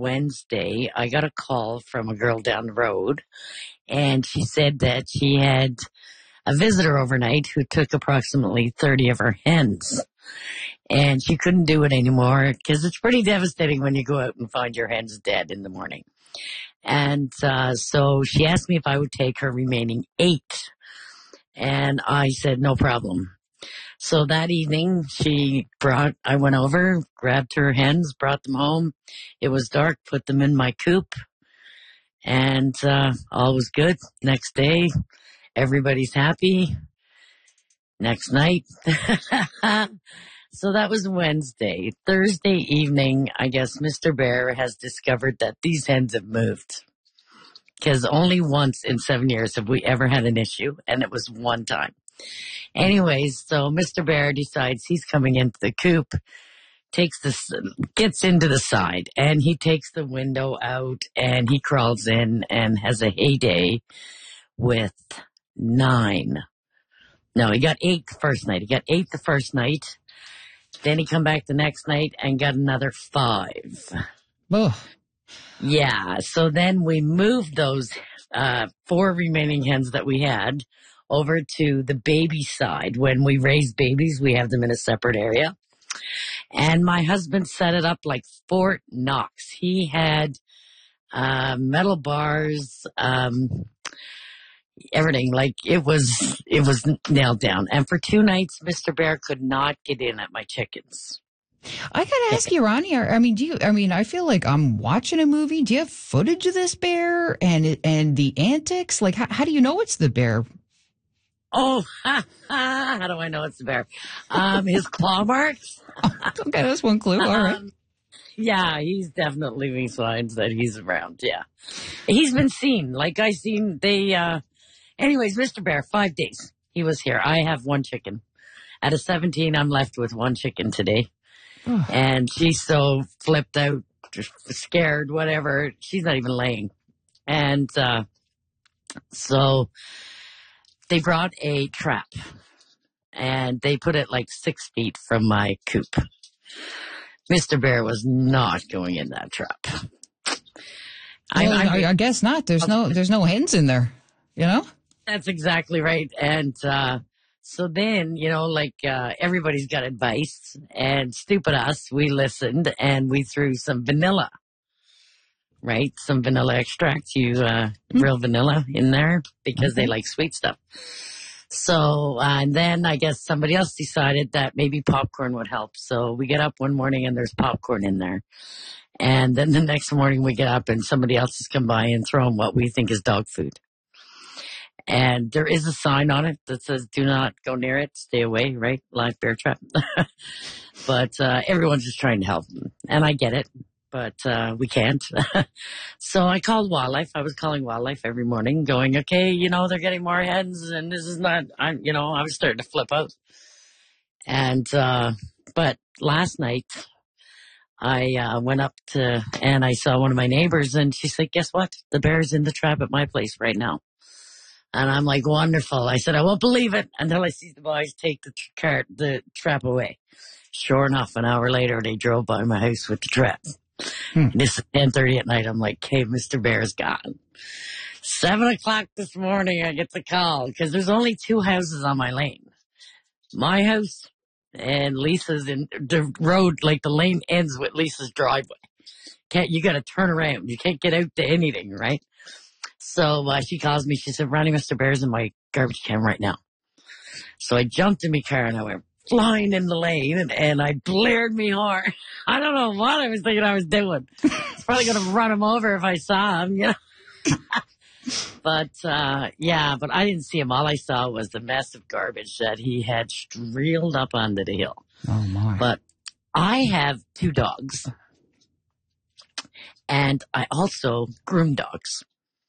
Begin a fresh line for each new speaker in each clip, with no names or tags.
Wednesday, I got a call from a girl down the road, and she said that she had a visitor overnight who took approximately 30 of her hens. And she couldn't do it anymore because it's pretty devastating when you go out and find your hens dead in the morning. And so she asked me if I would take her remaining 8. And I said, no problem. So that evening, I went over, grabbed her hens, brought them home. It was dark, put them in my coop, and all was good. Next day, everybody's happy. Next night. So that was Wednesday. Thursday evening, I guess Mr. Bear has discovered that these hens have moved. Because only once in 7 years have we ever had an issue, and it was one time. Anyways, so Mr. Bear decides he's coming into the coop, gets into the side, and he takes the window out, and he crawls in and has a heyday with 9. No, he got 8 the first night. He got 8 the first night. Then he come back the next night and got another 5.
Oh.
Yeah, so then we moved those 4 remaining hens that we had over to the baby side. When we raise babies, we have them in a separate area. And my husband set it up like Fort Knox. He had metal bars, everything. Like it was nailed down. And for 2 nights, Mr. Bear could not get in at my chickens.
I gotta ask you, Ronnie. I feel like I'm watching a movie. Do you have footage of this bear and the antics? Like, how do you know it's the bear?
Oh, how do I know it's the bear? His claw marks.
Okay, that's one clue. All right.
Yeah, he's definitely leaving signs that he's around. Yeah, he's been seen. Like anyways, Mr. Bear, 5 days he was here. I have 1 chicken. Out of 17, I'm left with 1 chicken today. And she's so flipped out, scared, whatever. She's not even laying. And so they brought a trap, and they put it like 6 feet from my coop. Mr. Bear was not going in that trap.
I guess not. There's no hens in there, you know?
That's exactly right. And so then, everybody's got advice, and stupid us, we listened, and we threw some vanilla, right? Some vanilla extract, real vanilla in there, because they like sweet stuff. So, and then I guess somebody else decided that maybe popcorn would help. So we get up one morning and there's popcorn in there. And then the next morning we get up and somebody else has come by and thrown what we think is dog food. And there is a sign on it that says, do not go near it, stay away, right? Live bear trap. But everyone's just trying to help them. And I get it, but we can't. So I called Wildlife. I was calling Wildlife every morning going, okay, they're getting more hens and this is not, I was starting to flip out. And, but last night I went up and I saw one of my neighbors and she said, guess what? The bear's in the trap at my place right now. And I'm like, wonderful. I said, I won't believe it until I see the boys take the trap away. Sure enough, an hour later, they drove by my house with the trap. This is 10:30 at night. I'm like, hey, Mr. Bear's gone. 7 o'clock this morning, I get the call because there's only 2 houses on my lane. My house and Lisa's in the road, like the lane ends with Lisa's driveway. You got to turn around. You can't get out to anything, right? So she calls me. She said, Ronnie, Mr. Bear's in my garbage can right now. So I jumped in my car and I went flying in the lane and I blared me horn. I don't know what I was thinking I was doing. I was probably going to run him over if I saw him, But but I didn't see him. All I saw was the mess of garbage that he had streeled up onto the hill.
Oh, my.
But I have 2 dogs. And I also groom dogs.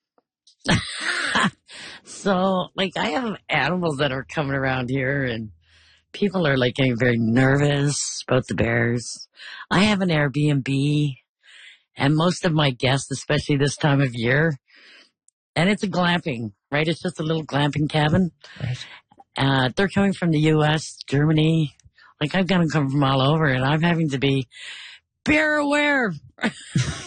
So, I have animals that are coming around here and people are getting very nervous about the bears. I have an Airbnb and most of my guests, especially this time of year, and it's a glamping, right? It's just a little glamping cabin. Right. They're coming from the U.S., Germany. I've got them coming from all over and I'm having to be bear aware.